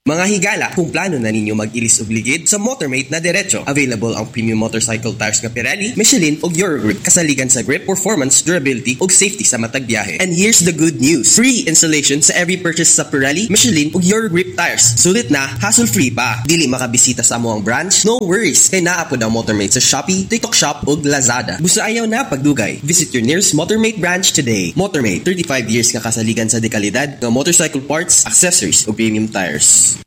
Mga higala, kung plano na ninyo mag-ilis og ligid sa Motormate na diretso, available ang premium motorcycle tires nga Pirelli, Michelin ug Eurogrip kasaligan sa grip, performance, durability ug safety sa matag biyahe. And here's the good news. Free installation sa every purchase sa Pirelli, Michelin ug Eurogrip tires. Sulit na, hassle-free pa. Dili makabisita sa among branch? No worries. Kay naa pod ang Motormate sa Shopee, TikTok Shop ug Lazada. Busa ayaw na pagdugay. Visit your nearest Motormate branch today. Motormate, 35 years nga kasaligan sa dekalidad ng motorcycle parts, accessories ug premium tires.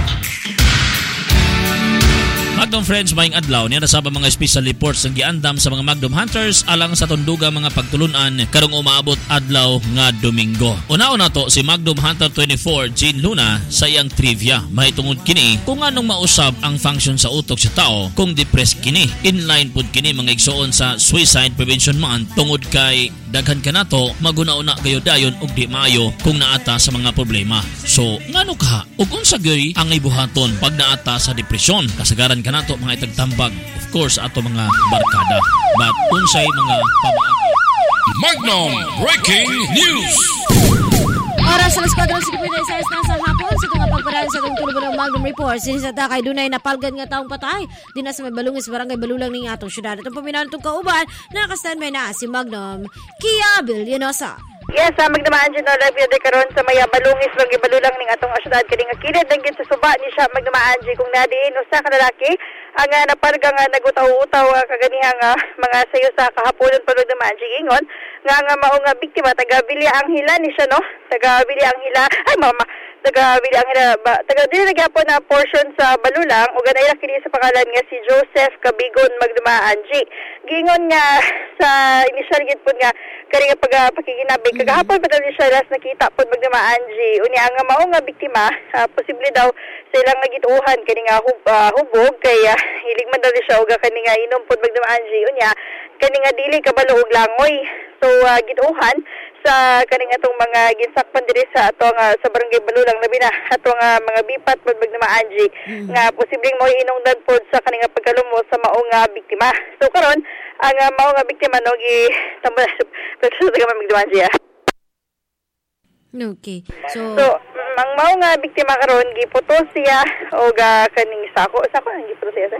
Magdom friends, maing adlaw niya nasaba mga special reports ang giandam sa mga Magdom Hunters alang sa tunduga mga pagtulunan karong umaabot adlaw nga Domingo. Una-una to si Magdom Hunter 24 Jean Luna sa iyang trivia. Mahitungod kini kung anong mausab ang function sa utok sa tao kung depressed kini. Inline pud kini mga igsoon sa Suicide Prevention Month tungod kay daghan kanato maguna-una gayo dayon og di maayo kung naata sa mga problema. So, ngano ka ug unsa gyud ang ibuhaton pag naata sa depresyon? Kasagaran kanato mga itagtambag, of course, ato mga barkada. But unsay mga pamaagi? Magnum Breaking News! Oras sa alas 4:56 na sa hapon sa tunga pagparaan sa itong tulo ng Magnum Report. Sinisata kay dunay napalgan nga taong patay. Di na sa may balungis barangay Balulang ning atong syudad. Itong paminahan itong kauban, nakastandby na si Magnum Kia Villanosa. Yes, magdamaan dyan na live yun karon sa maya balungis bang ibalulang ning atong asyudad kini nga kilid danggit sa suba ni siya magdamaan dyan kung nadiin usa ka lalaki ang napalga nga nagutaw-utaw kaganihang mga sayo sa kahaponon pa magdamaan dyan ingon nga mao nga biktima taga Villa Angela ni siya no taga Villa Angela taga Villa Angela taga dili nagyapon na portion sa Balulang ug ganay ra kini sa pangalan nga si Joseph Cabigon magdumaan dyan gingon nga sa initial gid pud nga kani nga pagkikinabi kagahapon pa daw siya last nakita pod magdumaan G unya nga mao nga biktima posible daw sila nga gituuhan kani nga hubog kay hilig man daw siya og kani nga inom pod magdumaan G unya kani nga dili kabalo og langoy so gituuhan sa kani nga tong mga ginsakpan diri sa atong sa barangay Balulang labi na atong mga bipat pod magdumaan G nga posibleng mo inungdan pod sa kani nga pagkalumo sa mao nga biktima so karon ang mao nga biktima no tambal sa taga magdumaan siya. Okay. So ang mao nga biktima karon giputol siya og kaning sako ang giputol siya sa.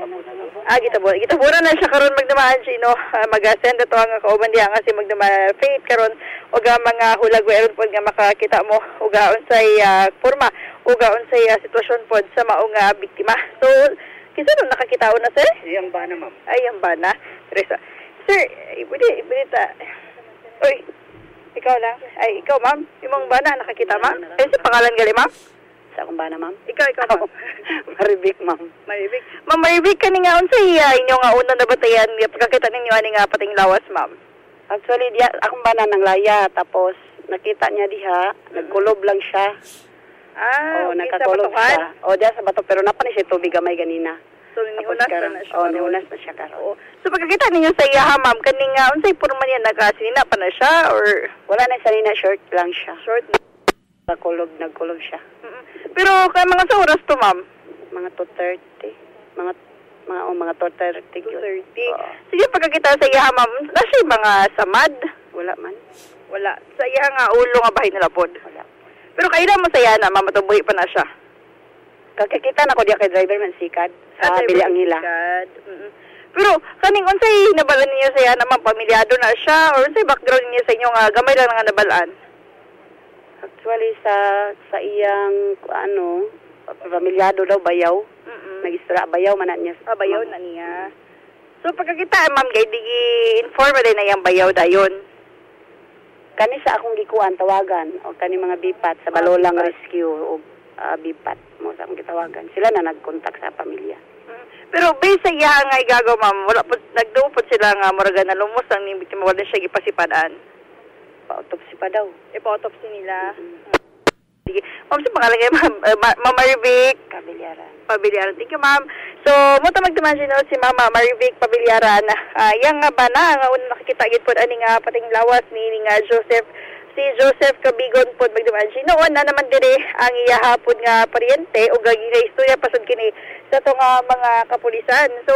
Gitabura na siya karon magdumaan siya no. Mag-send ato ang kauban diha nga si magdumaan Faith karon og mga hulag weron pod nga makakita mo og unsay porma og unsay sitwasyon pod sa mao nga biktima. So kinsa no nakakitaon na sir? Iyang bana ma'am. Ay ang bana. Teresa. Sir, ibita. Uy, ikaw lang. Ay, ikaw, ma'am. Imong bana, nakakita, ma'am? Ay, sa pangalan gali, ma'am? Sa akong bana, ma'am? Ikaw, ma'am. Maribik, ma'am. Maribik. Ma'am, Maribik, kani nga, unsay inyo nga unang nabatayan, pagkakita ninyo, ani nga pating lawas, ma'am? Actually, akong bana nang laya, tapos nakita niya diha, nagkulob lang siya. Nakakulob siya. Diya sa bato, pero napanis siya tubig gamay ganina. So, nihunas na siya. Nihunas na siya karon. So, pagkakita ninyo sa iya, ma'am, kaning unsay porma niya, nagkasinina pa na siya, or? Wala na sanina, short lang siya. Short? Nagkulob siya. Pero, kaya mga sa oras to, ma'am? Mga 2:30. Mga 2:30. 2:30. Sige, pagkakita sa iya, ma'am, nasa mga samad? Wala man. Wala. Sa iya nga, ulo nga bahay nila pod? Wala. Pero kailan mo saya na, ma'am, matubuhi pa na siya? Kakikita na ko diya kay driver man sikad sa Villa Angela. Pero kaning unsay nabalan niyo saya naman pamilyado na siya or unsay background niyo sa inyo nga gamay lang nga nabalaan? Actually sa iyang pamilyado daw bayaw. Nagistra bayaw man niya. Bayaw na niya. So pagkakita ma'am kay inform din na yang bayaw dayon. Kani sa akong gikuan tawagan o kani mga bipat sa Balolang Rescue o bipat mo sa akong gitawagan. Sila na nag-contact sa pamilya. Pero based sa iya nga igagaw ma'am, wala po nagduupod sila nga muraga na lumos ang ning biktima wala siya gipasipadaan. Pa-autopsy pa daw. Pa-autopsy nila. Sige. Ma'am, sa pangalan kayo, Ma'am Maribik Pabilyaran. Thank you, ma'am. So, mo ta magduman si Mama Maribik Pabilyaran. Yang nga ba na nga una nakikita gid pod ani nga pating lawas ni nga Joseph si Joseph Cabigon po magdumansi. Noon na naman dire ang iyahapon nga paryente o gagina istorya pasod kini sa to nga mga kapulisan. So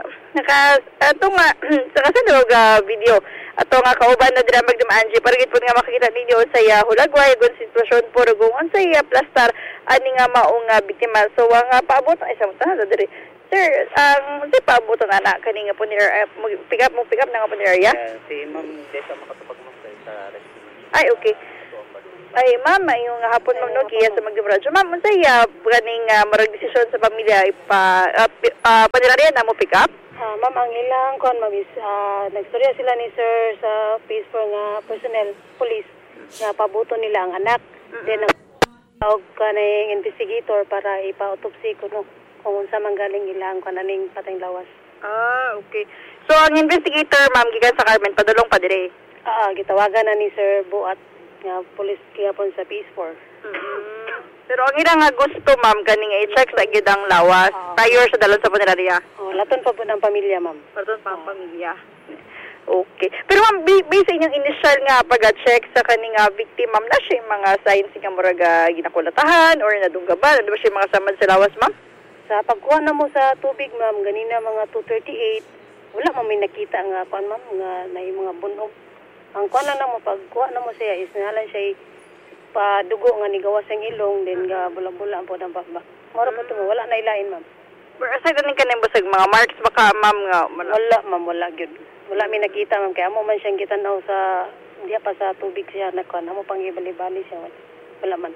ato nga sa kasalog video ato nga kauban na dira magdumansi para gid pud nga makikita ninyo sa iya hulagway gun sitwasyon po kung unsay plastar ani nga maong biktima. So ang paabot ay sa dire. Sir, unsay paabot ang anak kani nga po ni pick up na nga po ni area? Si Ma'am Desa makatupag mo sa rescue. Ay, okay. Ay, ma'am, yung hapon ma'am no, kaya sa magdibradyo. Ma'am, unsay ganing marag desisyon sa pamilya panirarian na mo pick up? Ma'am, ang ilang kon ma'am is nagstorya sila ni sir sa Peace Corps nga personnel, police, nga pabuto nila ang anak. Then, tawag ka na yung investigator para ipa-autopsy ko no, kung unsa man galing ilang kananing patayng lawas. Okay. So, ang investigator, ma'am, gikan sa Carmen, padulong pa dire? Gitawagan na ni Sir Buat nga police kiyapon sa Peace Corps. Pero ang ina nga gusto, ma'am, kaning i-check sa gidang lawas prior sa dalon sa punerarya. Laton pa po ng pamilya, ma'am. Laton pa ang pamilya. Okay. Pero ma'am, based sa inyong initial nga pag-check sa kaning victim, ma'am, na siya yung mga signs nga murag ginakulatahan or nadunggaban? Ano ba siya mga samad sa lawas, ma'am? Sa pagkuha na mo sa tubig, ma'am, ganina mga 2:38, wala mo may nakita nga kuan, ma'am, nga na yung mga bunog. Ang kuha na mo, pagkuha na mo siya, is nahalan siya padugo nga ni gawas ang ilong, din nga bula-bula po ng baba. Mara po ito, wala na ilain, ma'am. Pero aside na kaning basag mga marks, baka, ma'am, nga, wala, ma'am, wala, yun. Wala may nakita, ma'am, kaya mo man siyang kitanaw sa, hindi pa sa tubig siya, na kuha na mo pang ibali-bali siya, wala man.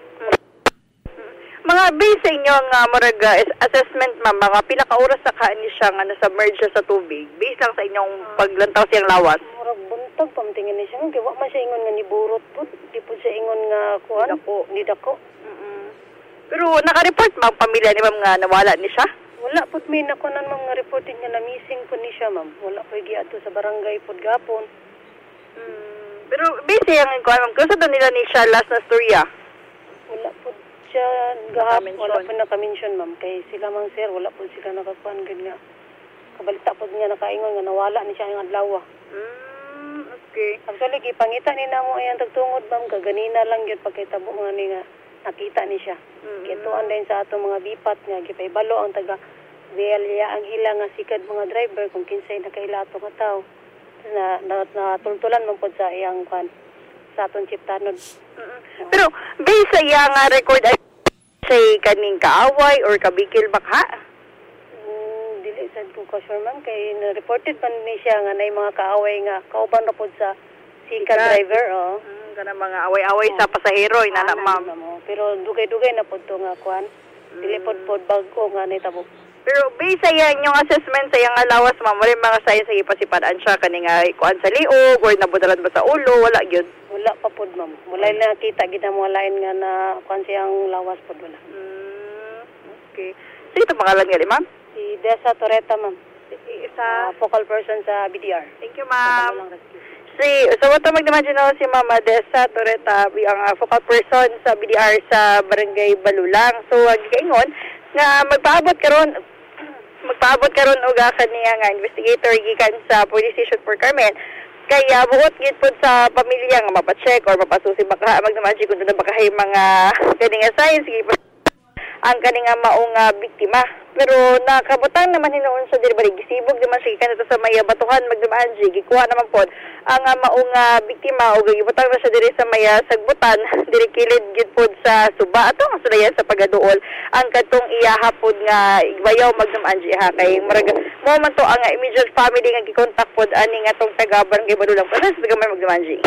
Mga base sa inyong murag assessment, ma'am, mga pinaka-oras sa kaani siya nga na-submerge siya sa tubig, based lang sa inyong paglantaw siyang lawas? Murag buntag, pamtingin niya siya. Kaya wak man siya ingon nga ni burot po. Di po siya ingon nga kuhan. Ni dako. Pero naka-report, ma'am, pamilya ni ma'am nga nawala ni siya? Wala po may nakunan, ma'am, nga reported nga na missing po ni siya, ma'am. Wala po ato sa barangay po gapon. Pero base sa yung kuhan, ma'am, kung saan nila ni siya last na storya? Wala po siya gahapon, wala po naka-mention, ma'am. Kaya sila, ma'am, sir, wala po sila nakakuhan nga. Kabalita po niya nakaingon nga nawala ni siya yung adlaw. Okay. Actually, ipangita ni namo ayan tagtungod, ma'am, kaganina lang yun pagkitabo nga ni nga nakita ni siya. Kituan din sa atong mga bipat nga gipaybalo ang taga Realia ang hila nga sikad mga driver kung kinsay nakailato nga tao. Natultulan man po sa iyang kwan sa atong chiptanod. Pero based sa iyang record ay say kaning kaaway or kabikil baka? Dili sad ko ka sure, ma'am, kay reported pa ni siya nga na mga kaaway nga kauban ra pod sa sikad driver. Kana mga away-away sa pasahero inana, ma'am. Pero dugay-dugay na pod to nga kwan. Dili pod bago nga nitabo. Pero based sa inyong assessment sa iyang lawas, ma'am, wala mga signs sa ipasipadaan siya kaning kuan sa liog or nabutaran ba sa ulo, wala gyud. Wala pa pod, ma'am. Wala na nakita gid mo lain nga na kuan siyang lawas pod wala. Okay. So ito pangalan gali, ma'am? Si Desa Toreta, ma'am. Isa focal person sa BDR. Thank you, ma'am. So what magdimagine na si Mama Desa Toreta, ang focal person sa BDR sa Barangay Balulang. So gigaingon nga magpaabot karon og kaniya nga investigator gikan sa Police Station Fort Carmen. Kaya buot gid pod sa pamilya nga mapacheck or mapasusi baka magdimagine kung doon baka mga kaninga signs ang kaninga maong biktima. Pero nakabutan naman hinuon sa diri balik gisibog naman siya kanito sa Maya Batuhan magdumaan siya gikuha naman pod ang maong biktima o gibutang na siya diri sa Maya Sagbutan diri kilid gid pod sa suba ato nga sulayan sa pagaduol ang kadtong iyahapon nga igbayaw magdumaan siya kay marag mo man to ang immediate family nga gikontak pod ani nga tong taga Barangay Balulang sa gamay magdumaan siya.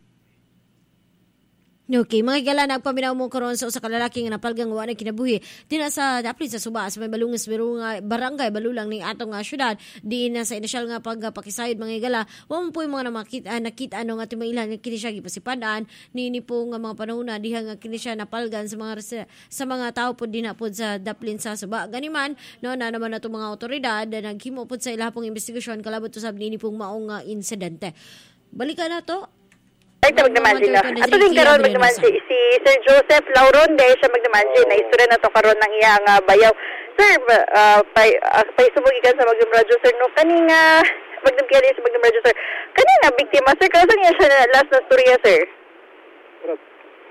Okay, mga igala nagpaminaw mo karon sa usa ka lalaki nga napalgang wa na kinabuhi dinha sa dapli sa suba sa may balungis nga barangay Balulang ning atong syudad di na sa inisyal nga pagpakisayod mga igala wa mo po yung mga nakita ano nga timailan kini siya gipasipadaan ni po nga mga panahon na diha nga kini siya napalgan sa mga tao pod dinha pod sa daplin sa suba ganiman no na naman nato mga otoridad naghimo pod sa ilahang investigasyon kalabot usab ni pong maong insidente. Balikan na to. Ay, magnaman sila. Ato din karon magnaman si Sir Joseph Lauronde, siya magnaman siya. Na-istorya na to karon ng iyang bayaw. Sir, paisubog ikan sa Magdamradyo, sir, no? Kanina, magdamkiyali sa Magdamradyo, sir. Kanina, biktima, sir, kasan niya siya last na storya, sir?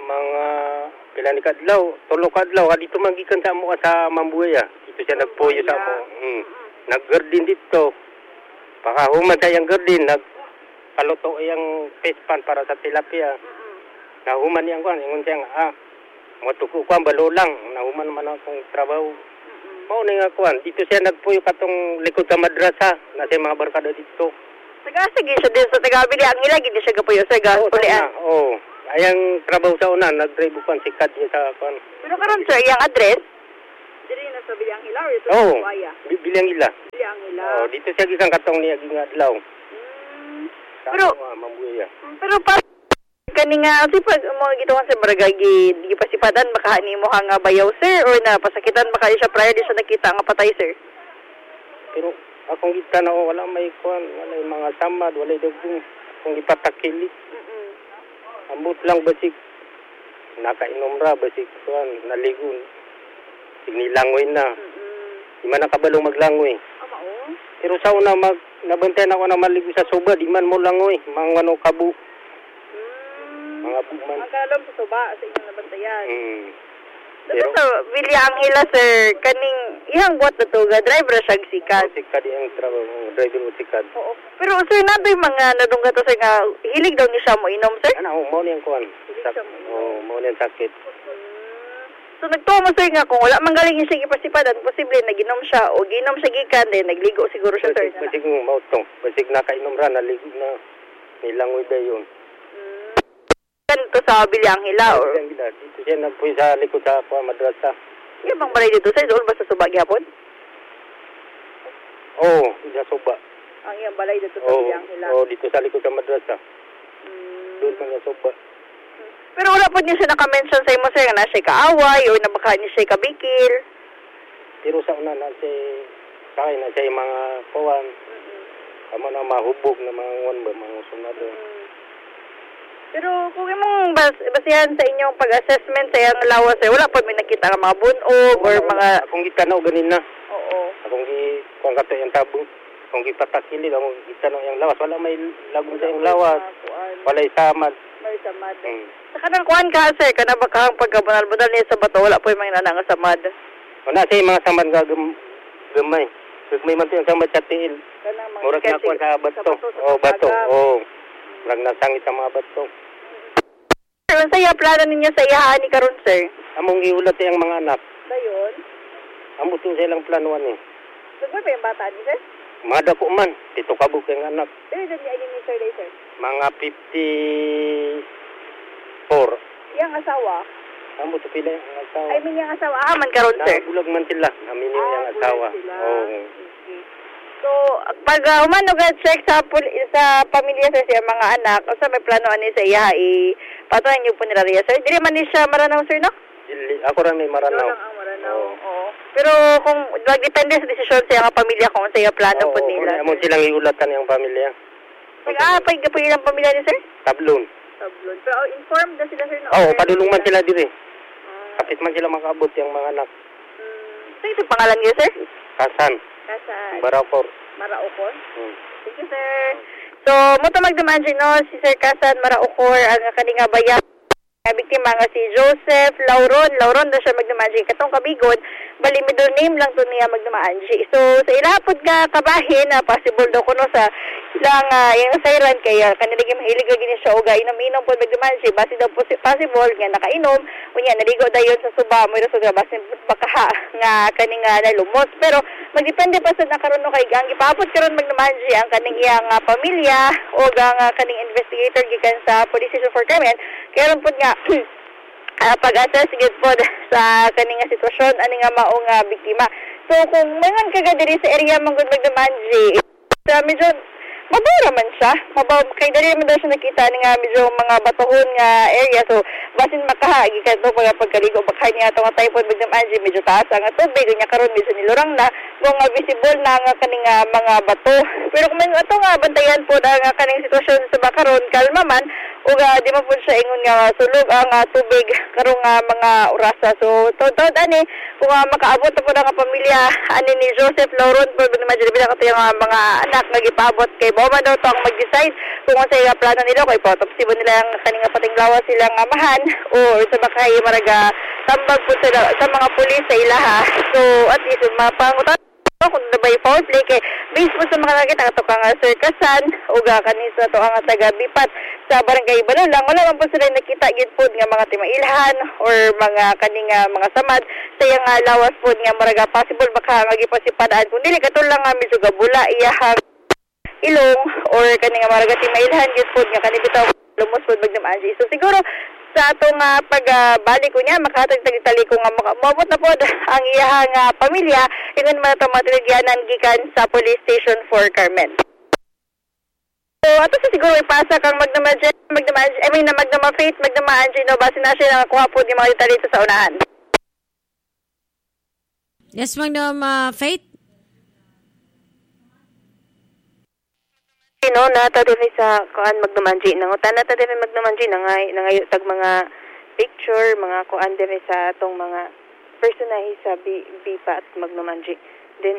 mga pila ni kadlaw, 3 kadlaw dito magikan sa amo sa Mambuya. Dito siya nagpuyo sa amo. Nag-garden dito. Pakahuman sa iyang garden, nagpaluto iyang fish pan para sa tilapia. Nahuman niyang kuan, ingon siya matuko ko ang balulang, nahuman man akong trabaho. Mao ni nga kuan, dito siya nagpuyo katong likod sa madrasa, na siya mga barkada dito. Taga-sige siya din sa taga-bili. Ang ilag, hindi siya kapuyo sa gas-pulian. Oo. Ayang trabaho sa una, nag-drive ko ang sikat niya sa kuan. Pero karon sir, yung address? Dili na sa Bilyang Hila or ito sa Buaya? Bilyang Hila. Bilyang Hila. Dito siya gisang katong niya gingadlaw. Pero, Mambuya. pero pa kani nga si pag mo gituan sa barangay gi pasipadan baka nimo nga bayaw sir or na pasakitan baka siya prior di siya nakita nga patay sir. Pero akong kita na wala may kuan, wala may mga samad, wala dugong kung ipatakili. Ambot lang basik nakainom ra basik kuan naligo. Signilangoy na. Di man nakabalong maglangoy. Pero sa una nabantay na ako na maligo sa suba, di man mo langoy, mga ano kabu. Mga buman. Ang kalam sa suba sa inyong nabantayan. Pero sa Bilyang Hila sir, kaning ihang buhat na to, driver siya sikat. sikat yung trabaho, driver mo sikat. Oo. Pero sir, nadoy mga nadungga to sir nga hilig daw ni siya mo inom sir? Ano, mo niyang kuan. Mo niyang sakit. So nagtuo mo sir nga kung wala man galing siya ipasipadan, posible naginom siya o ginom siya gikan din nagligo siguro siya sir. Basig mo to. Basig nakainom ra naligo na. Nilangoy ba yun? Kanto sa Bilyang Hila or dito siya nagpuy sa likod sa madrasa. Yung bang balay dito sir, doon ba sa suba gyapon? Oo, sa suba. Ang iyang balay dito sa Bilyang Hila. Oo, dito sa likod sa madrasa. Doon man sa suba. Pero wala po niya siya naka-mention sa imo sir nga na siya kaaway o na baka niya siya kabikil. Pero sa una na siya sakay na siya yung mga kawan. Kamo na mahubog na mga mga sunado. Pero kung imong basihan sa inyong pag-assessment sa iyang lawas sir, wala pa may nakita nga mga bunog or mga... Akong gitanaw ganin na. Oo. Akong kung kato yung tabo. Kung gipatakili, akong gitanaw yung lawas. Wala may lagun sa yung lawas. Wala isamad. May samad. Sa kanang kuhan ka sir, ka na ba kang pagkabunal-bunal niya sa bato, wala po yung mga nanang samad? Wala siya yung mga samad nga gamay. Gagmay man ito yung samad sa tiil. Murag na kuhan sa bato. Bato. Murag nasangit sa mga bato. Sir, ang saya plano ninyo sa iyahaan ni karon sir? Among giulat yung mga anak. Dayon? Among ito silang planuan eh. Nagmay pa yung bata ni sir? Mga dako man. Tito kabuk yung anak. Dili dyan niya ni sir day sir? Mga 54. Yang asawa? Amo to pila yung asawa. I mean yung asawa. Man karon sir? Nabulag man sila. Namin yung asawa. So, pag humano ka check sa pamilya sa siya mga anak, o sa may plano ani sa iya, patunan niyo po nila riya sir. Dili man ni siya maranaw sir no? Ako rin may maranaw. Oo. Pero kung depende sa desisyon sa mga pamilya kung sa iya plano po nila. Amo silang iulatan yung pamilya. Pag ilang pamilya ni sir? Tablon. Pero informed na sila sir no? Oo, padulong man sila dire. Kapit man sila makaabot yung mga anak. So ito pangalan niyo sir? Kasan. Maraukor. Thank you sir. So, muto magdamandyan no, si Sir Kasan Maraukor, ang kaninga bayan. Biktima nga si Joseph Lauron na siya magdamandyan. Katong kabigod, bali middle name lang to niya magdamandyan. So, sa ilapod nga kabahin, possible daw kuno sa ilang yung sayran, kaya kaniligim mahilig gini siya o inom-inom po magdamandyan. Basi daw possible nga nakainom, unya naligo dayon sa suba, may raso nga basi bakaha nga kaning nalumos. Pero magdepende pa sa nakaroon no kay ang ipaabot karon magdamandyan ang kaning iyang pamilya o ang kaning investigator gikan sa Police Station for Crime. Kaya ron po nga pag-assess gid po sa kaning sitwasyon ani nga mao nga biktima. So kung mayroon ka diri sa area manggod magdamandyan, sa medyo mabura man siya. Kay dali man daw siya nakita nga medyo mga batohon nga area. So, basin makahagi ka ito pagkaligo. Baka niya ito nga typhoid magdamandyan, medyo taas ang tubig. Ganyan karon medyo nilurang na. Kung visible na nga kaning mga bato. Pero kung ito nga bantayan po na nga kaning sitwasyon sa bakaron, kalma man. O ug di man pud siya ingon nga sulog ang tubig karong mga orasa. So tod ani kung makaabot na pud ang pamilya ani ni Joseph Lauron pud naman dili ka yung mga anak nga gipaabot kay Boma daw to ang mag-decide kung unsay plano nila kay autopsy mo nila ang kaning patinglawas silang amahan o sa bakay maraga tambag po sa mga pulis sa ilaha. So at least mapangutan kung nabay foul play kay based po sa mga nakita ato kang circusan o kanisa to ang taga Bipat sa barangay Balulang wala man po sila nakita gid pod nga mga timailhan or mga kaning mga samad sa iyang lawas pod nga maraga possible baka magipasipadaan kung dili katulang medyo gabula iyahang ilong or kaning maraga timailhan gid pod nga kanibitaw lumos pod Magnum Angie. So siguro sa atong pagbalik ko niya makatag tagtali ko nga maabot na pod ang iyahang pamilya ingon man ito matilagyanan gikan sa police station for Carmen. So ato sa siguro ipasa kang Magnum Faith Magnum Angie no base na siya nakakuha po ni mga detalye sa unahan. Yes, Magnum Faith. No, nata din sa kuan magdumanji nangutan nata din magdumanji nangayo tag mga picture mga kuan din sa atong mga personahe sa Bipa at magdumanji then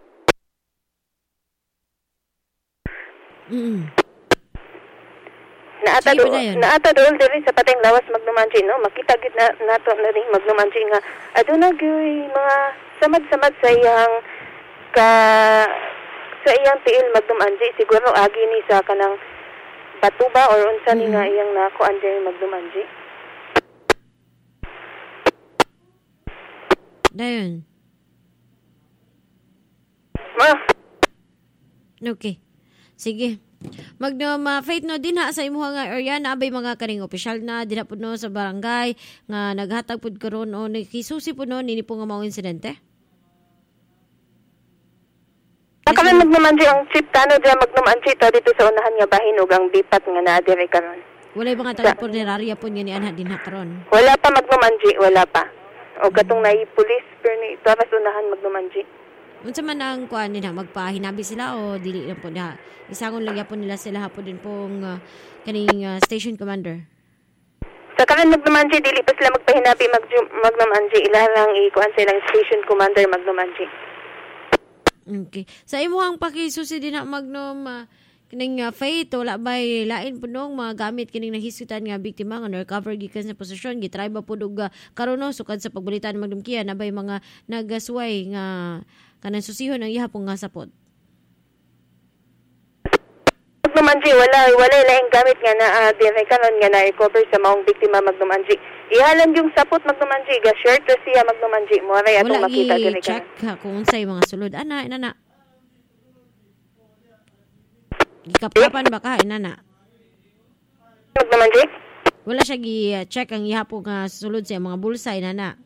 naata doon din sa pateng lawas magdumanji no makita gid na nato na ring magdumanji nga aduna gyud mga samad-samad sa iyang sa iyang tiil Magnum Angie siguro agi ni sa kanang batuba or unsa ni nga iyang nakuan din Magnum Angie. Dayon. Okay. Sige. Magnum Faith no dinha sa imuha nga area na abay mga kaning opisyal na dinha pud no sa barangay nga naghatag pud karon o nakisusi pud no nini po nga mao insidente. Kami magnamanji ang chief tano dira magnamanji to dito sa unahan nga bahin ug ang Bipat nga naa dire karon. Walay mga taga punerarya po niya ni anha dinha karon. Wala pa magnamanji, wala pa. O katong nai police pero ni taras unahan magnamanji. Unsa man ang kuan nila magpahinabi sila o dili lang po na isangon lang yapon nila sila hapon din pong kaning station commander. Sa kanan magnamanji dili pa sila magpahinabi magnamanji ila lang ikuan silang station commander magnamanji. Okay. Sa imuhang pakisusi din na Magnum kining Faith wala bay lain punong mga gamit kining nahisgutan nga biktima nga recover gikan sa posisyon gitry ba pud og karon no sukad sa pagbulitan Magnum Kia nabay mga nagasway nga kanang susihon ang ihapon nga sapot. Magnum Angie wala laing gamit nga na dire karon nga na-recover sa maong biktima Magnum Angie. Ihalan yung sapot Magnum Angie ga share to siya Magnum Angie mo ray atong makita dire ka. Check kung unsay mga sulod ana inana. Gikapapan ba ka inana? Magnum Angie? Wala siya gi-check ang ihapon nga sulod sa mga bulsa inana.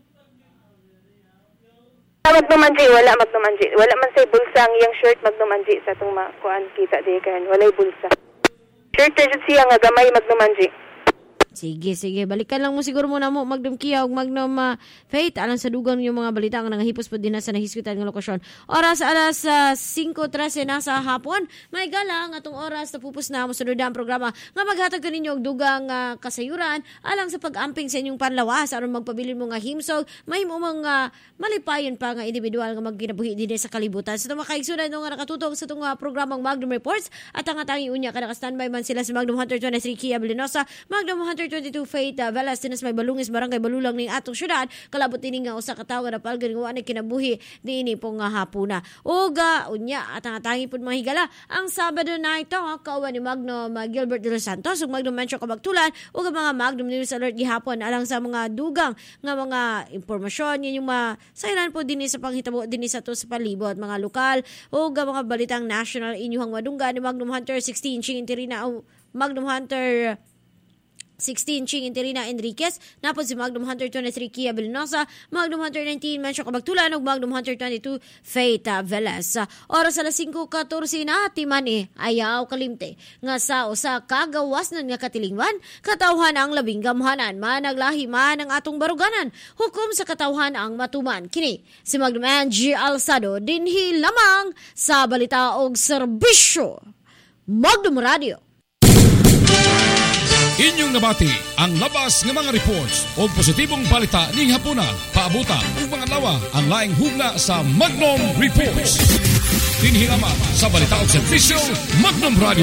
Magnum Angie wala Magnum Angie. Wala man say bulsa ang iyang shirt Magnum Angie sa tong kuan kita dire karon walay bulsa. Shirt jud siya nga gamay Magnum Angie. Sige. Balikan lang mo siguro muna mo Magnum Kia ug Magnum Faith alang sa dugang yung mga balita nga nangahipos po din na sa nahisgutan nga lokasyon. Oras alas 5:13 na sa hapon. May galang atong oras na pupus na mo sunod ang programa nga maghatag kaninyo og dugang kasayuran alang sa pag-amping sa inyong panlawas aron magpabilin mo nga himsog mahimo mga malipayon pa nga individual nga magkinabuhi dinhi sa kalibutan. Sa makaigsunan nga nakatutok sa itong programang Magnum Reports at ang atangi unya kada ka-standby man sila si Magnum Hunter 23 Kia Vilinosa, Magnum Hunter 22 Faith Velas dinas may Balungis barangay Balulang ning atong syudad kalabot ini nga usa ka tawo nga napalgan nga ani kinabuhi dinhi pong hapuna. Uga unya at ang atangi pud mga higala ang Sabado na ito kauban ni Magnum Gilbert de los Santos ug Magnum Mencho Kabagtulan ug mga Magnum News Alert gihapon alang sa mga dugang nga mga impormasyon yung masayran po dinhi sa panghitabo dinhi sa to sa palibot mga lokal ug mga balitang national inyuhang madunggan ni Magnum Hunter 16 Ching Interina Magnum Hunter 16 Ching Interina Enriquez, napod si Magnum Hunter 23 Kia Vilinosa, Magnum Hunter 19 Mencho Kabagtulan ug Magnum Hunter 22 Faith Velas. Oras alas 5:14 na timani ayaw kalimte nga sa usa ka gawasnon nga katilingwan katawhan ang labing gamhanan managlahi man ang atong baruganan hukom sa katawhan ang matuman kini si Magnum Angie Alsado dinhi lamang sa balita og serbisyo Magnum Radio. Inyong nabati ang labas ng mga reports o positibong balita ning hapuna. Paabuta ug mga lawa ang laing hugna sa Magnum Reports. Dinhirama sa balita o servisyo Magnum Radio.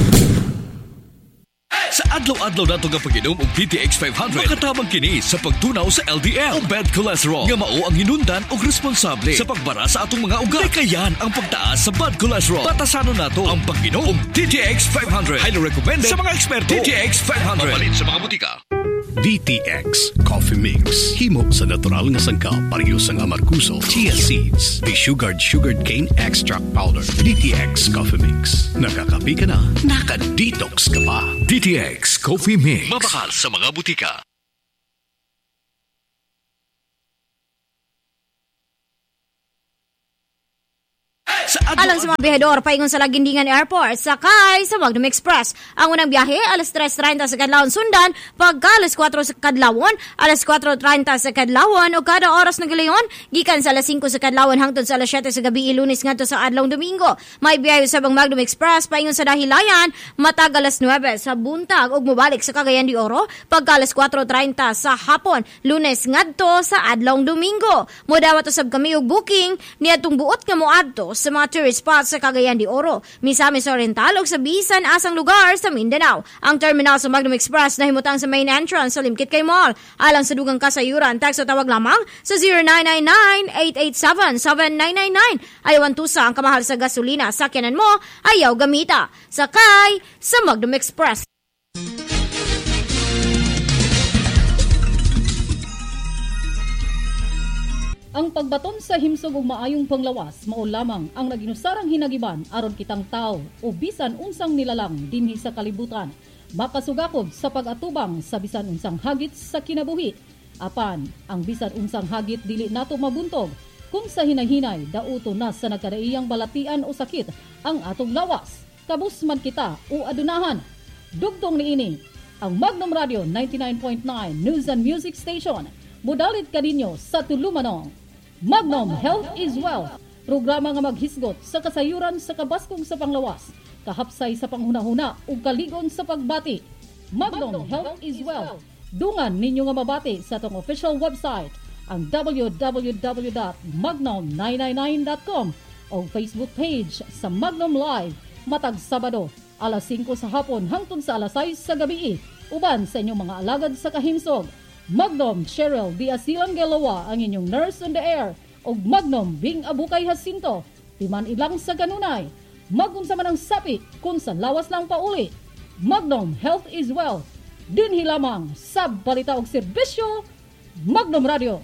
Sa adlaw-adlaw nato nga pag-inom og DTX 500, makatabang kini sa pagtunaw sa LDL o bad cholesterol nga mao ang hinundan og responsable sa pagbara sa atong mga ugat. Kayan ang pagtaas sa bad cholesterol. Batasanon nato ang pag-inom og DTX 500. Highly recommended sa mga eksperto. DTX 500. Mapalit sa mga butika. DTX Coffee Mix. Himo sa natural nga sangkap, pareho sa amarkuso, chia seeds, sugared cane extract powder. DTX Coffee Mix. Nakakapi ka na, naka-detox ka pa. DTX Coffee Mix. Mabakal sa mga butika. Alang sa mga biyahedor, paingon sa Lagindingan Airport, sakay sa Magnum Express. Ang unang biyahe, alas 3:30 sa kadlawon sundan, pagka alas 4 sa kadlawon, alas 4:30 sa kadlawon, o kada oras na galayon, gikan sa alas 5 sa kadlawon hangtod sa alas 7 sa gabi, Lunes ngadto sa adlawng Domingo. May biyahe sa Magnum Express, paingon sa Dahilayan, matag alas 9 sa buntag, ug mobalik sa Cagayan de Oro, pagka alas 4:30 sa hapon, Lunes ngadto sa adlawng Domingo. Modawat usab kami og booking niadtong buot nga moadto sa mga tourist spots sa Cagayan de Oro, Misamis Oriental ug sa bisan asang lugar sa Mindanao. Ang terminal sa Magnum Express nahimutang sa main entrance sa Limkit Kay Mall. Alang sa dugang kasayuran, text o tawag lamang sa 0999-887-7999. Ayawan tusa ang kamahal sa gasolina, sakyanan mo, ayaw gamita. Sakay sa Magnum Express. Ang pagbaton sa himsog ug maayong panglawas mao lamang ang naginusarang hinagiban aron kitang tao o bisan unsang nilalang dinhi sa kalibutan makasugakod sa pag-atubang sa bisan unsang hagit sa kinabuhi. Apan ang bisan unsang hagit dili nato mabuntog kung sa hinay-hinay dauto na sa nagkadaiyang balatian o sakit ang atong lawas. Kabus man kita o adunahan. Dugtong niini ang Magnum Radio 99.9 News and Music Station. Mudalit kadinyo sa tulumanong Magnum Health is Wealth, programa nga maghisgot sa kasayuran sa kabaskong sa panglawas, kahapsay sa panghuna-huna ug kaligon sa pagbati. Magnum Health is Wealth. Dungan ninyo nga mabati sa atong official website, ang www.magnum999.com o Facebook page sa Magnum Live, matag Sabado, alas 5 sa hapon hangtod sa alas 6 sa gabi, uban sa inyong mga alagad sa kahimsog. Magnum Cheryl D. Asilang Gelawa ang inyong nurse on the air o Magnum Bing Abukay Jacinto timan ilang sa kanunay. Magunsa man ang sapi kung sa lawas lang pauli. Magnum Health is Wealth. Dinhi lamang sa balita og serbisyo Magnum Radio.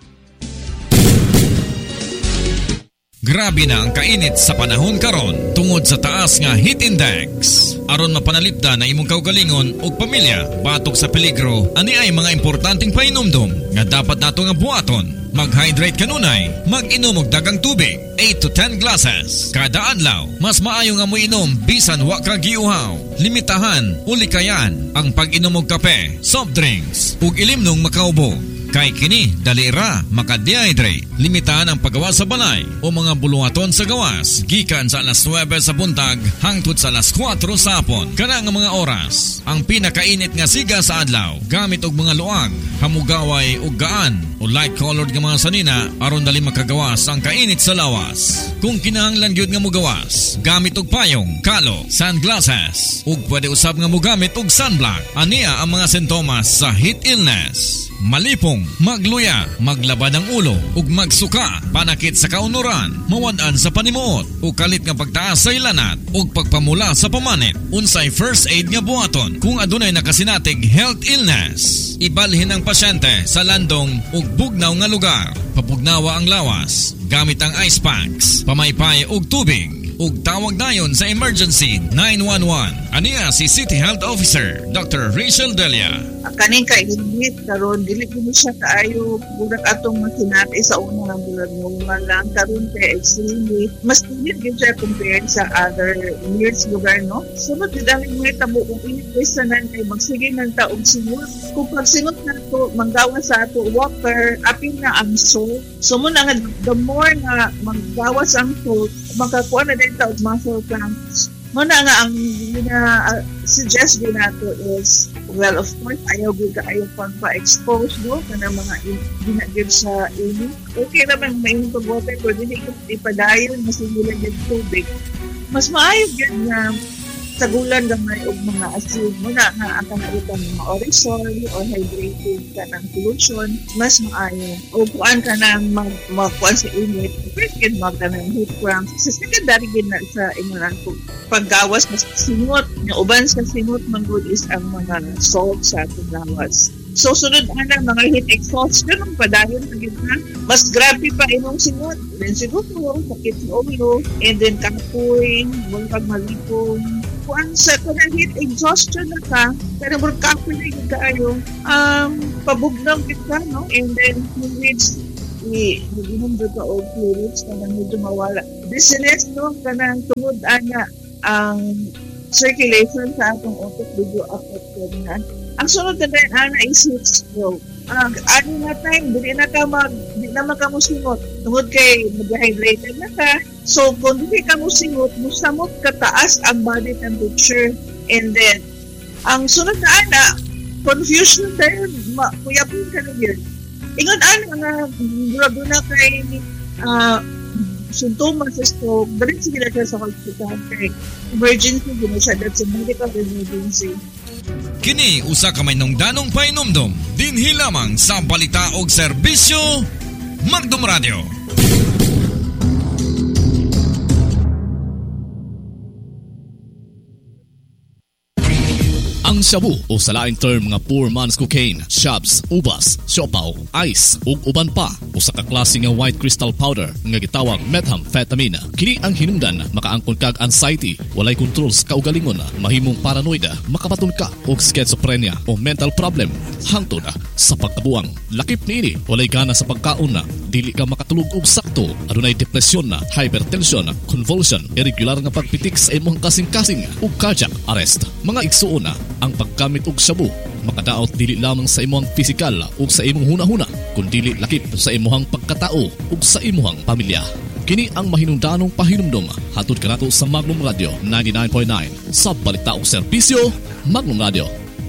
Grabe na ang kainit sa panahon karon tungod sa taas nga heat index. Aron mapanalipdan na imong kaugalingon o pamilya batok sa peligro, ani ay mga importanteng painomdom nga dapat nato nga buhaton. Mag-hydrate kanunay, mag-inom og dagang tubig, 8 to 10 glasses kada adlaw. Mas maayo nga mo inom bisan wa ka giuhaw. Limitahan, ulikayan ang pag-inom og kape, soft drinks ug ilimnong makaubo. Kay kini dali ra maka-dehydrate. Limitahan ang paggawas sa balay o mga buluhaton sa gawas gikan sa alas 9 sa buntag hangtod sa alas 4 sa hapon. Kana nga mga oras ang pinakainit nga siga sa adlaw. Gamit og mga luag, hamugaway ug gaan o light colored nga mga sanina aron dali makagawas ang kainit sa lawas. Kung kinahanglan gyud nga mugawas, gamit og payong, kalo, sunglasses ug pwede usab nga mogamit og sunblock. Ania ang mga sintomas sa heat illness: malipong, magluya, maglaba ng ulo ug magsuka, panakit sa kaunuran, mawad-an sa panimuot ug kalit nga pagtaas sa ilanat ug pagpamula sa pamanit. Unsay first aid nga buhaton kung adunay nakasinatig health illness. Ibalhin ang pasyente sa landong ug bugnaw nga lugar. Papugnawa ang lawas gamit ang ice packs, pamaypay ug tubig. Ug tawag dayon sa emergency 911. Aniya si City Health Officer Dr. Rachel Delia. Kaning kainit karon dili kini siya kaayo budak atong makinati sa una nga bulan nga lang karon kay extremely mas init gyud siya compared sa other years lugar, no? Sunod gid ang init tabo ug init sa nan kay magsige nang taog singot. Kung pagsingot nato manggawas sa ato walker apil na ang salt. So mo na nga the more nga manggawas ang salt makakuha na din taog muscle cramps. Muna nga ang suggest din nato is, well, of course, ayaw pang pa-expose, no? Kana mga ginagib sa init. Okay naman, mainit ang water, pero hindi ipadayon, mas nilang yung tubig. Mas maayos yan na sagulan gamay og mga asin mo na nga ang kanalitan ng mga orisol or hydrated ka ng solution, mas maayo. O kuan ka ng magkuan sa init, first can magka ng heat cramps. Sa secondary din na sa inyong paggawas, mas sinot. Yung uban sa sinot, manggod is ang mga salt sa ating lawas. So, sunod na mga heat exhaust, ganun pa dahil mas grabe pa inong sinot. Then siguro, sakit sa ulo, and then kapoy, mong pagmalipong. Kung sa heat exhaustion na ka, kaya mo kapoy na yung kaayo, pabugnaw kita, no? And then, fluids, nag-inom doon ka o fluids, kanang medyo mawala. Business, no? Kanang tungod ana ang circulation sa atong utak, medyo affected na. Ang sunod na rin, ana, is heat stroke. Ano na time, hindi na makamusingot. Tungod kay mag-hydrated na ka. So, kung hindi ka musingot, musamot kataas ang body temperature. And then, ang sunod na ana, confusion tayo, kuyapin ka na yun. Ingon ana nga, grabe na kay sintomas sa stroke, dali sila ka sa hospital kay emergency, ginasyadat sa medical emergency. Kini usa ka may nungdanong painumdom dinhi lamang sa balita og serbisyo Magdom Radio. Ang shabu o sa laing term nga poor man's cocaine, shabs, ubas, siopaw, ice ug uban pa usa ka klase nga white crystal powder nga gitawag methamphetamine. Kini ang hinungdan makaangkon kag anxiety, walay control sa kaugalingon, mahimong paranoid, makapaton ka og schizophrenia o mental problem hangtod sa pagkabuang. Lakip niini walay gana sa pagkaon, dili ka makatulog og sakto, adunay depresyon, hypertension, convulsion, irregular nga pagpitik sa imong kasing-kasing ug cardiac arrest. Mga igsuon ang paggamit og shabu makadaot dili lamang sa imong pisikal ug sa imong hunahuna, kundi lakip sa imong pagkatao ug sa imong pamilya. Kini ang mahinungdanong pahinumdom hatod kanato sa Magnum Radio 99.9 sa balita ug serbisyo Magnum Radio.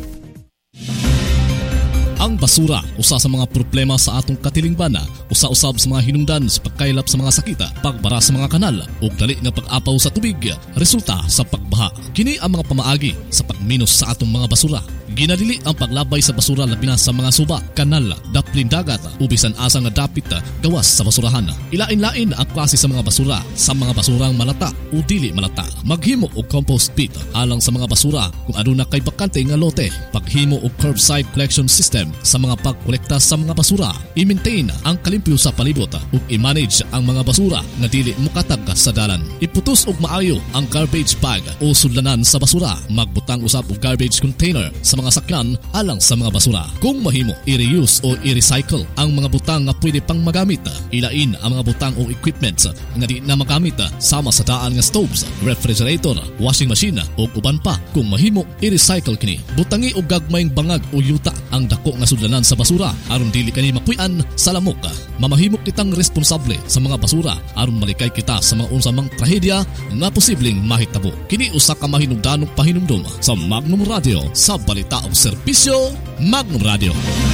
Ang basura, usa sa mga problema sa atong katilingban, usa-usab sa mga hinungdan sa pagkaylap sa mga sakita, pagbara sa mga kanal, ug dali nga pag-apaw sa tubig, resulta sa pagbaha. Kini ang mga pamaagi sa pagminos sa atong mga basura. Ginadili ang paglabay sa basura labi na sa mga suba, kanal, daplin dagat, ubisan asa nga dapit gawas sa basurahan. Ilain-lain ang klase sa mga basura, sa mga basurang malata o dili malata. Maghimo og compost pit alang sa mga basura kung aduna kay bakante nga lote. Paghimo og curbside collection system sa mga pagkolekta sa mga basura. I-maintain ang kalimpyo sa palibot ug i-manage ang mga basura nga dili mokatag sa dalan. Iputos og maayo ang garbage bag o sudlanan sa basura. Magbutang usab og garbage container sa mga sakyan alang sa mga basura. Kung mahimo, i-reuse o i-recycle ang mga butang nga pwede pang magamit. Ilain ang mga butang o equipment nga di na magamit sama sa daan nga stoves, refrigerator, washing machine o uban pa. Kung mahimo, i-recycle kini. Butangi og gagmayng bangag o yuta ang dako nga sudlanan sa basura aron dili kani mapuy-an sa lamok. Mamahimok kitang responsable sa mga basura aron malikay kita sa mga unsamang trahedya nga posibleng mahitabo. Kini usa ka mahinungdanong pahinumdom sa Magnum Radio sa balita o serbisyo Magnum Radio.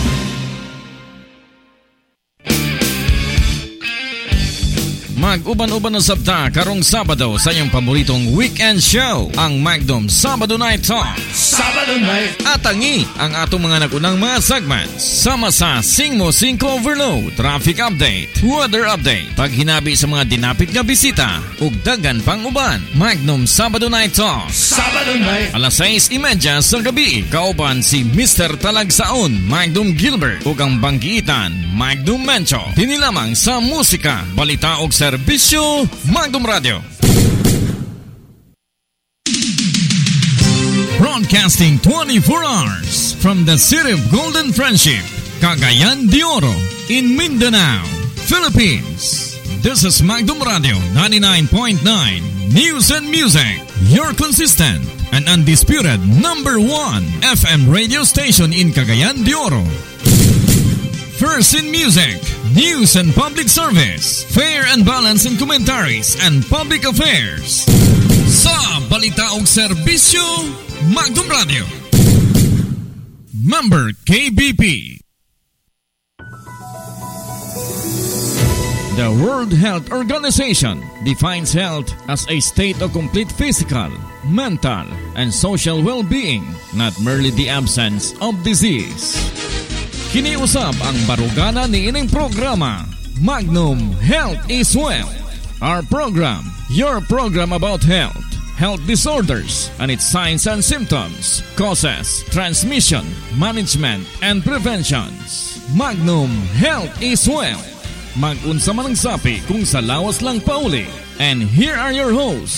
Mag-uban-uban na sabta karong Sabado sa iyong paboritong weekend show, ang Magnum Sabado Night Talk. Sabado Night! Atangi ang atong mga nagunang mga segments. Sama sa Sing Mo 5 Overload, Traffic Update, Weather Update, paghinabi sa mga dinapit nga bisita, ug dagan pang uban. Magnum Sabado Night Talk. Sabado Night! Alas 6:30 sa gabi, kauban si Mr. Talagsaon, Magnum Gilbert, ug ang banggiitan, Magnum Mencho. Tinilamang sa musika, balita ug serbisyo Magnum Radio. Broadcasting 24 hours from the city of Golden Friendship, Cagayan de Oro, in Mindanao, Philippines. This is Magnum Radio 99.9 News and Music, your consistent and undisputed number 1 FM radio station in Cagayan de Oro. First in music, news and public service, fair and balance in commentaries and public affairs. Sa balita og serbisyo, Magdum Radio. Member KBP. The World Health Organization defines health as a state of complete physical, mental, and social well-being, not merely the absence of disease. Kiniusap ang barugana ni ining programa, Magnum Health is Well. Our program, your program about health disorders and its signs and symptoms, causes, transmission, management, and preventions. Magnum Health is Well. Mag-unsa man ang sapi kung sa lawas lang pauli. And here are your hosts.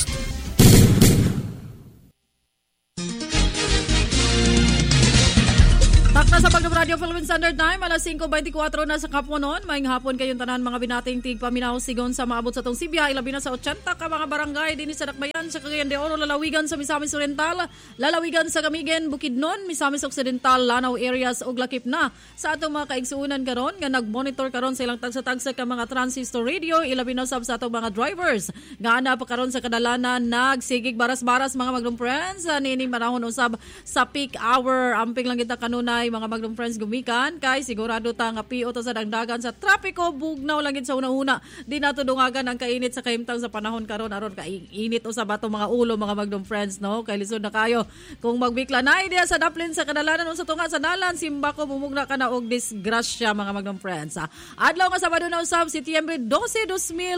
Takna sa Magdum Radio Philippine Standard Time, alas 5:24 na sa kapunon. Maayong hapon kayong tanan mga binating tigpaminaw sigon sa maabot sa tong Sibya, ilabi na sa 80 ka mga barangay dinhi sa Dakbayan, sa Cagayan de Oro, lalawigan sa Misamis Oriental, lalawigan sa Camigen, Bukidnon, Misamis Occidental, Lanao areas ug lakip na sa atong mga kaigsuonan karon nga nagmonitor karon sa ilang tagsa-tagsa ka mga transistor radio, ilabi na sab sa atong mga drivers nga ana pa karon sa kadalanan nagsigig baras-baras mga Magdum friends nining manahon usab sa peak hour. Amping lang kita kanunay mga Magdum friends gumikan kay sigurado ta nga piot sa dagdagan sa trapiko, bugnaw lang gid sa una-una. Di nato dungagan ang kainit sa kahimtang sa panahon karon aron kainit usab ato mga ulo mga Magdum friends no, kay lisod na kayo kung magbikla na idea sa daplin sa kadalanan sa tunga sa dalan simba ko bumugna ka na og disgrasya mga Magdum friends. Adlaw nga Sabado na usab Setyembre 12,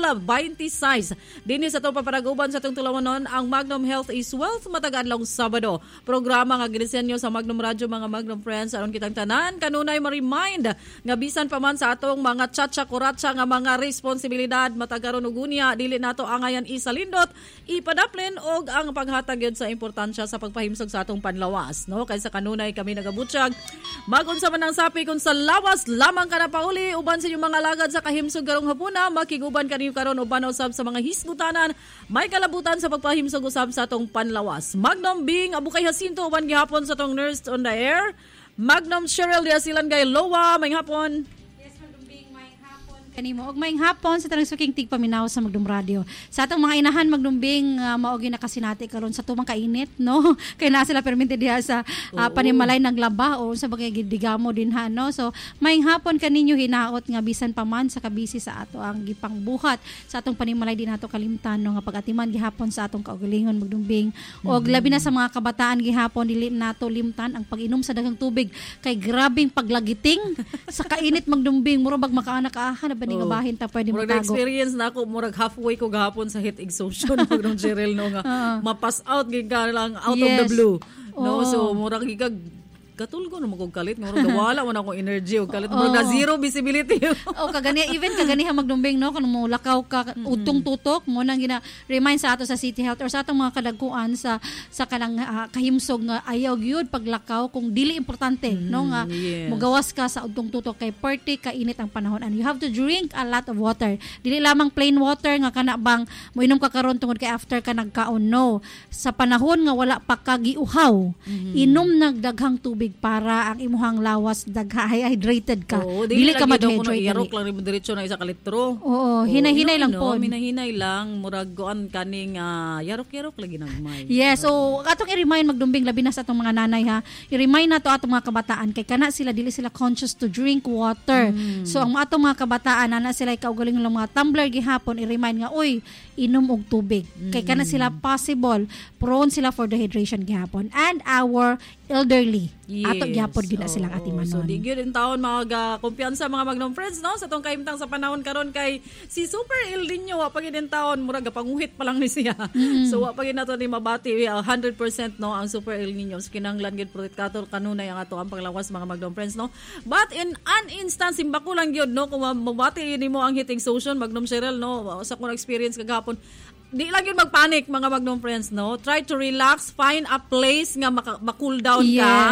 2026 dinhi sa atong paparaguban sa atong tulawanon ang Magnum Health is Wealth matag adlawng Sabado. Programa nga ginisenyo sa Magnum Radio mga Magdum friends aron kitang tanan kanunay ma-remind nga bisan pa man sa atong mga tsatsa-kuratsa nga mga responsibilidad matagaron ug unya dili nato angayan isalindot ipadaplin og ang paghatag gyud sa importansya sa pagpahimsog sa atong panlawas no, kaysa kanunay kami nagabutyag magunsa man ang sapi kung sa lawas lamang ka na pauli uban sa inyong mga alagad sa kahimsog karong hapuna makiguban kaniyo karon uban usab sa mga hisgutanan may kalabutan sa pagpahimsog usab sa atong panlawas. Magnum Bing Abukay Jacinto uban gihapon sa atong Nurse on the Air. Magnum Cheryl Diasilan Gay Lowa, may hapon. Yes, Magdum Bing, may hapon. Kanimo, og may hapon sa tanang suking tigpaminaw sa Magdum Radio. Sa atong mga inahan, Magdum Bing, maogi na kasinati karon sa tumang kainit, no? Kaya na sila permitted diha sa panimalay naglaba o sa bagay gidigamo din ha, no? So, may hapon kaninyo hinaot nga bisan pa man sa kabisi sa ato ang gipangbuhat sa atong panimalay din nato kalimtan no nga pagatiman gihapon sa atong kaugalingon Magdum Bing. Og labi na sa mga kabataan gihapon dili nato limtan ang pag-inom sa daghang tubig kay grabing paglagiting sa kainit Magdum Bing mura bag makaanak na ba ni nga bahin ta pwede matago. Murag experience na ako murag halfway ko gahapon sa heat exhaustion Magdum Cheryl no nga mapass out gid ka lang out of the blue. No, so murag gigag katulgo naman kong kalit nga wala man akong energy o kalit na zero visibility. Kagani even kagani Magdum Bing no kung mo lakaw ka utong tutok mo nang gina remind sa ato sa City Health or sa atong mga kadagkuan sa kanang kahimsog nga ayaw gyud paglakaw kung dili importante no nga mogawas ka sa utong tutok kay perti ka init ang panahon and you have to drink a lot of water. Dili lamang plain water nga kana bang moinom ka karon tungod kay after ka nagkaon no. Sa panahon nga wala pa ka giuhaw inom nagdaghang tubig para ang imuhang lawas hydrated ka. Dili ka ma-dehydrate. Iyarok lang rin diretso na isa ka litro. Oo, hinay-hinay lang po. Minahinay lang, murag goan kaning yarok-yarok lagi nagmay. Yes, so atong i-remind Magdum Bing labi na sa atong mga nanay ha. I-remind nato atong mga kabataan kay kana sila dili sila conscious to drink water. So ang atong mga kabataan ana sila kaugaling lang mga tumbler gihapon i-remind nga oy inom og tubig. Kay kana sila possible prone sila for dehydration gihapon and our elderly. Ato gyapon gyud na silang atimanon. So di gyud in taon mga kumpiyansa mga Magdum friends no sa tong kahimtang sa panahon karon kay si Super El Nino wa pa gyud in taon murag panguhit pa lang ni siya. So wa pa gyud nato ni mabati 100% no ang Super El Nino so, kinahanglan gyud protektator kanunay ang ato ang panglawas mga Magdum friends no. But in an instance imbako lang gyud no kung mabati nimo ang heat exhaustion Magdum Cheryl no sa kung experience kagahapon di lang yun magpanic mga Magdum friends no. Try to relax, find a place nga ma-cool down ka.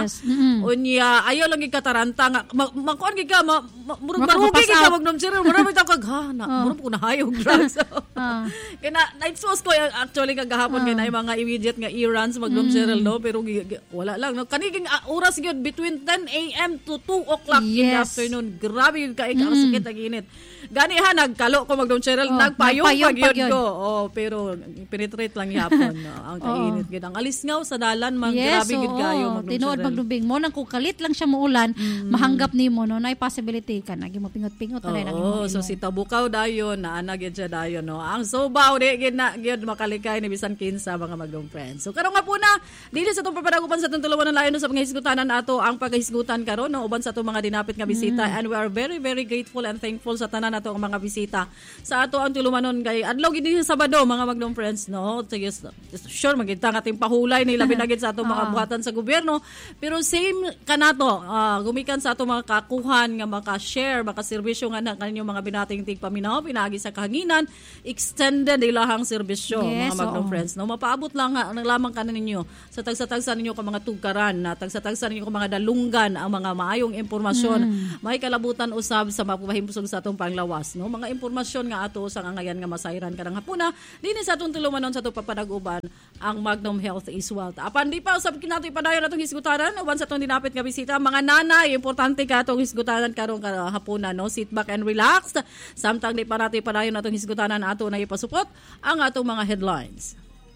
Unya ayaw lang kataranta nga makuan gid ka marugi gid ka Magdum Cheryl murag bitaw kag murag ko nahayog drugs. Kaya na-expose ko actually kagahapon kay na mga immediate nga e-runs Magdum Cheryl no pero wala lang no kaniging oras gyud between 10 AM to 2 o'clock in the afternoon. Grabe yung kaig ang sakit ang init. Gani ha nagkalo ko Magdum Cheryl nagpayong pagyud ko. pero penetrate lang yapon no? Ang kainit gid. Ang alisngaw sa dalan grabe gid kayo Magdum tinuod Cheryl. magdubing mo nang kung kalit lang siya muulan, mahanggap nimo no, nay possibility ka nagi mo pingot-pingot na lang Oo, so si Tabukaw dayon na gid siya dayon no. Ang Subaw di gid na gid makalikay ni bisan kinsa mga Magdum friends. So karon nga po na dili sa tong papadagupan sa tong tuluan ng layon no, sa mga hisgutanan ato ang paghisgutan karon no uban sa atong mga dinapit nga bisita and we are very very grateful and thankful sa tanan nato ang mga bisita sa ato ang tulumanon kay adlaw gid sa Sabado mga Magdum friends no. Sure magita nga ting pahulay ni labi na gid sa ato mga buhatan sa gobyerno pero same kanato gumikan sa ato mga kakuhan nga maka-share maka-serbisyo nga na kaninyong mga binating tigpaminaw pinagi sa kahanginan extended ilahang serbisyo mga Magdum friends no mapaabot lang lamang kanan ninyo sa tagsa-tagsa ninyo ka mga tugkaran na tagsa-tagsa ninyo ka mga dalunggan ang mga maayong impormasyon may kalabutan usab sa mapahimpsog sa atong panglawas no mga impormasyon nga ato sa ngayan nga masayran karang hapuna dinhi sa atong tulumanon sa atong papadag-uban ang Magnum Health is Wealth. Apan di pa usab kinato ipadayon atong hisgutanan uban sa atong dinapit nga bisita mga nanay importante ka atong hisgutanan karong hapuna no sit back and relax samtang di pa nato ipadayon atong hisgutanan ato na ipasupot ang atong mga headlines.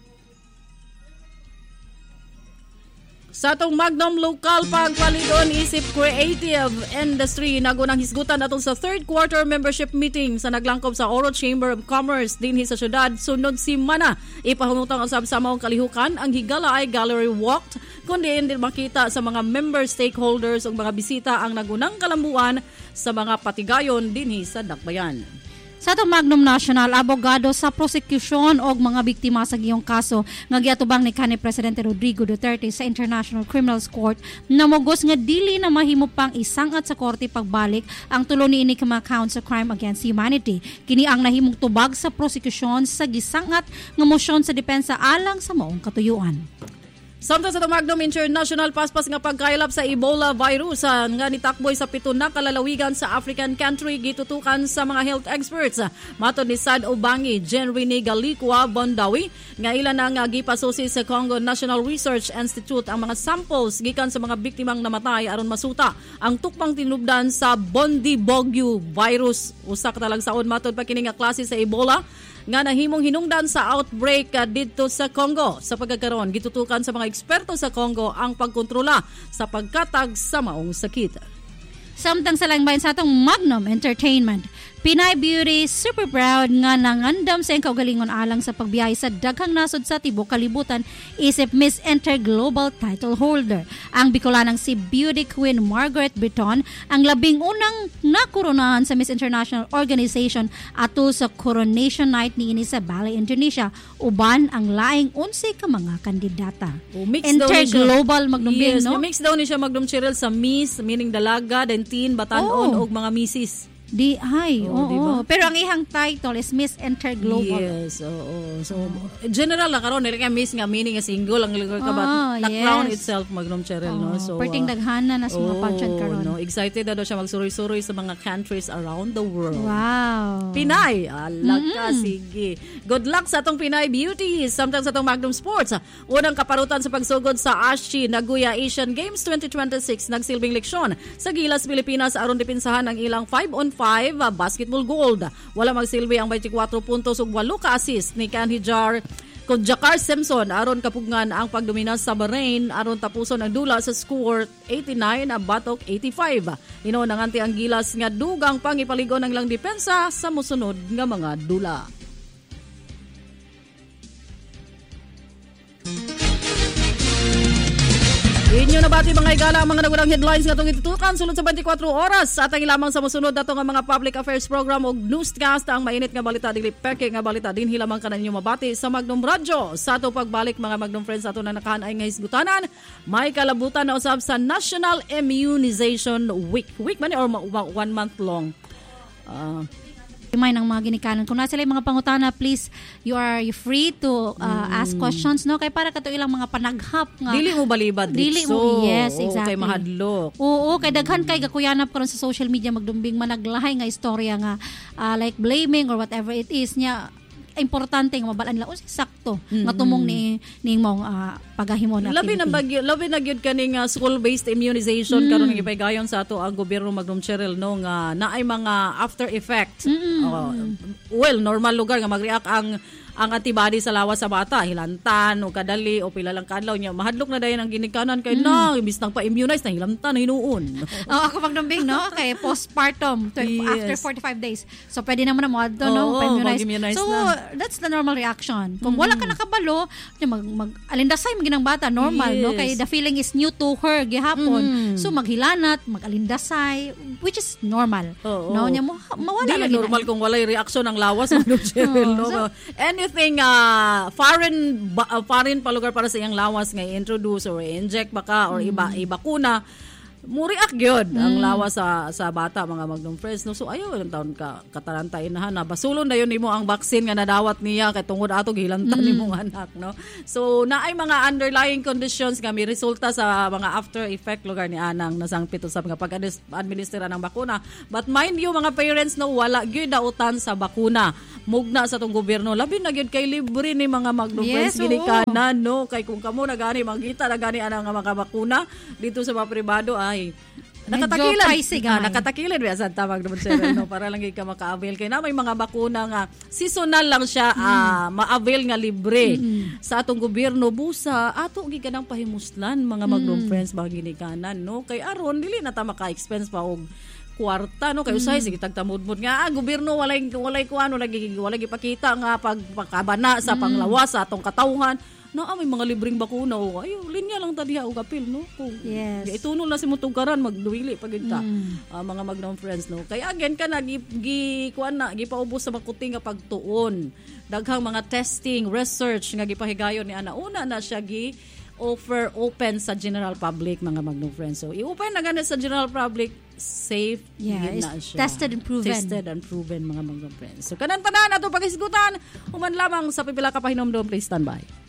Sa atong Magnum Local pagpalidon isip creative industry nagunang hisgutan atong sa third quarter membership meeting sa naglangkob sa Oro Chamber of Commerce dinhi sa syudad sunod semana. Ipahumutang usab sa maong kalihukan ang higala ay gallery walked kundi hindi makita sa mga member stakeholders ug mga bisita ang nagunang kalambuan sa mga patigayon dinhi sa Dakbayan. Sa itong Magnum National, abogado sa prosecution o mga biktima sa giyong kaso nga giatubang ni kanhi Presidente Rodrigo Duterte sa International Criminal Court namugos nga dili na mahimo pang isangat sa korte pagbalik ang tulo niini ka mga counts of crime against humanity. Kini ang nahimong tubag sa prosecution sa gisangat nga mosyon sa depensa alang sa maong katuyuan. Samtang sa Magnum International paspas nga pagkailap sa Ebola virus nga nitakboy sa 7 na kalalawigan sa African country gitutukan sa mga health experts. Matod ni Sad Obangi, Jen Rene Galicua Bondawi nga ilan ang gipasusi sa Congo National Research Institute ang mga samples gikan sa mga biktimang namatay aron masuta ang tukpang tinubdan sa Bundibugyo virus. Usa ka talang saon matod pa kini nga klase sa Ebola nga nahimong hinungdan sa outbreak dito sa Congo. Sa pagkakaroon, gitutukan sa mga eksperto sa Congo ang pagkontrola sa pagkatag sa maong sakit. Samtang sa langbayan sa atong Magnum Entertainment, Pinay Beauty super proud nga nangandam sa kaugalingon alang sa pagbiyahe sa daghang nasod sa tibok kalibutan isip Miss Interglobal title holder. Ang Bicolanang si Beauty Queen Margaret Breton ang labing unang nakoronahan sa Miss International Organization ato sa Coronation Night niini sa Bali, Indonesia. Uban ang laing 11 ka mga kandidata. Interglobal magnumbing, yes, no? Mix daw ni siya Magdum Cheryl sa Miss, meaning dalaga, then teen, batanon, o mga Mrs. Diba? Pero ang ihang title is Miss Interglobal. Yes, oo. So, general lang karon nila kay Miss nga meaning nga single ang lugar ka ba the crown itself Magdum Cheryl, no? So, perting daghana na sa mga pageant karon. No, excited na daw siya magsuroy-suroy sa mga countries around the world. Wow. Pinay, alaka, sige. Good luck sa atong Pinay Beauties. Samtang sa atong Magnum Sports, unang kaparutan sa pagsugod sa ASHI Nagoya Asian Games 2026 nagsilbing leksyon sa Gilas, Pilipinas aron dipinsahan ang ilang 5-on-5 basketball gold. Wala magsilbi ang 24 puntos ug 8 ka assist ni Kanhijar Jakar Simpson aron kapugngan ang pagdomina sa Bahrain aron tapuson ang dula sa score 89 batok 85. Ino nanganti ang Gilas nga dugang pangipaligon ang lang depensa sa mosunod nga mga dula. Inyo na bati mga igala ang mga nagurang headlines nga itong itutukan sulod sa 24 oras at ang ilamang sa musunod dato nga mga public affairs program o newscast ang mainit nga balita dili peke nga balita din hilamang kanan inyo mabati sa Magnum Radio. Sa ato pagbalik mga Magnum friends ato na nakahanay nga hisgutanan may kalabutan na usab sa National Immunization Week man or 1 month long. May ng mga ginikanan. Kung nasa mga pangutana, please, you free to ask questions, no? Kaya para kato ilang mga panaghap nga. Dili mo balibad. Dili mo, yes, exactly. Kay mahadlok. Oo, kay daghan kay gakuyanap karon sa social media magdumbing managlahay nga istorya nga like blaming or whatever it is niya. Importante nga mabalaan nila sakto nga tumong ni mong pagahimon activity. Labi na gyud kaning school-based immunization karon nga ipaygayon sa ato ang gobyerno Magdum Cheryl no nga naay mga after effect. Well, normal lugar nga mag-react ang ang antibody sa lawas sa bata hilantan o kadali o pila lang kadlaw niya mahadlok na dayon ang ginikanan kay na imbis nang pa-immunize na hilantan na hinuon. Ako magdumbing no kay postpartum after 45 days. So pwede naman na mo adto no pa-immunize. So that's the normal reaction. Kung wala ka nakabalo, mag-alindasay maginang bata normal no kay the feeling is new to her gihapon. So maghilanat, mag-alindasay which is normal. No nya mo mawala lagi normal kung walay reaksyon ang lawas ng Cheryl no. So, anything foreign palugar para sa iyang lawas nga i-introduce or i-inject baka or ibakuna mo react gyud ang lawas sa bata mga Magnum friends no. So ayaw ang taon ka kataranta inahan na basulon dayon nimo ang vaccine nga nadawat niya kay tungod ato gilantan nimong anak no. So naay mga underlying conditions nga may resulta sa mga after effect lugar ni anang nasangpit sa mga pag-administra ng bakuna. But mind you mga parents no wala gyud dautan sa bakuna. Mugna sa tong gobyerno labi na gyud kay libre ni mga Magnum friends ginikanan no kay kung kamo na gani mangita na gani anang mga bakuna dito sa mga pribado ay nakatakilan ba sa tawag naman sir no para lang ka maka-avail kay na may mga bakuna nga seasonal lang siya ma-avail nga libre sa atong gobyerno busa ato gi kanang pahimuslan mga Magnum friends mga ginikanan no kay aron dili na ta maka-expense pa og kwarta no kay usay sige tagtamudmod nga gobyerno walay kuano lagi ipakita nga pagkabana sa panglawas sa atong katawhan no may mga libreng bakuna o ayo linya lang ta diha og apil no kung itunol na si mutugkaran magduwili pagid ta mga Magnum friends no kay again kana gipaubos sa makuting nga pagtuon daghang mga testing research nga gipahigayon ni ana una na siya offer open sa general public mga Magnum friends. So i-open na ganit sa general public safe na siya. Tested and proven mga Magnum friends. So kanan tanan ato paghisgutan human lamang sa pipila ka pahinomdom please stand by.